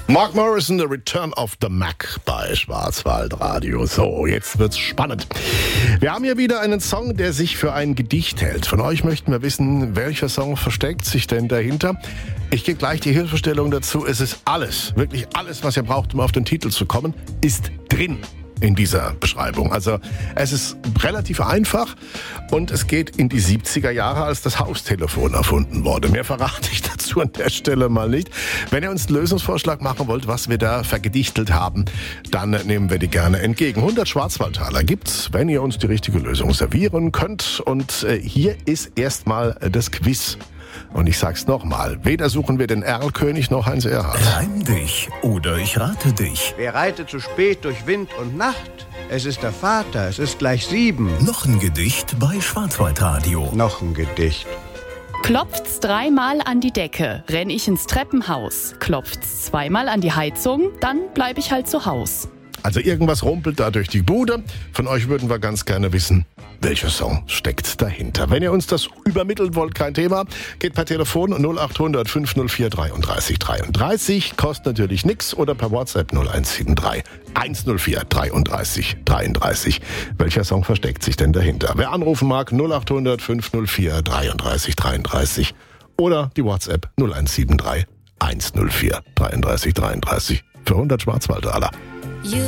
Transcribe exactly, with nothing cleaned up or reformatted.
Mark Morrison, The Return of the Mac bei Schwarzwaldradio. So, jetzt wird's spannend. Wir haben hier wieder einen Song, der sich für ein Gedicht hält. Von euch möchten wir wissen, welcher Song versteckt sich denn dahinter? Ich gebe gleich die Hilfestellung dazu. Es ist alles, wirklich alles, was ihr braucht, um auf den Titel zu kommen, ist drin in dieser Beschreibung. Also es ist relativ einfach und es geht in die siebziger Jahre, als das Haustelefon erfunden wurde. Mehr verrate ich dazu an der Stelle mal nicht. Wenn ihr uns einen Lösungsvorschlag machen wollt, was wir da vergedichtelt haben, dann nehmen wir die gerne entgegen. hundert Schwarzwaldtaler gibt's, wenn ihr uns die richtige Lösung servieren könnt. Und äh, hier ist erstmal das Quiz. Und ich sag's nochmal, weder suchen wir den Erlkönig noch Heinz Erhardt. Reim dich oder ich rate dich. Wer reitet zu spät durch Wind und Nacht? Es ist der Vater, es ist gleich sieben. Noch ein Gedicht bei Schwarzwaldradio. Noch ein Gedicht. Klopft's dreimal an die Decke, renn ich ins Treppenhaus. Klopft's zweimal an die Heizung, dann bleib ich halt zu Haus. Also irgendwas rumpelt da durch die Bude. Von euch würden wir ganz gerne wissen, welcher Song steckt dahinter. Wenn ihr uns das übermitteln wollt, kein Thema. Geht per Telefon null acht hundert fünf null vier dreiunddreißig dreiunddreißig. Kostet natürlich nichts. Oder per WhatsApp null eins sieben drei eins null vier dreiunddreißig dreiunddreißig. Welcher Song versteckt sich denn dahinter? Wer anrufen mag, null acht hundert fünf null vier dreiunddreißig dreiunddreißig. Oder die WhatsApp null eins sieben drei eins null vier dreiunddreißig dreiunddreißig. Für hundert Schwarzwaldaler.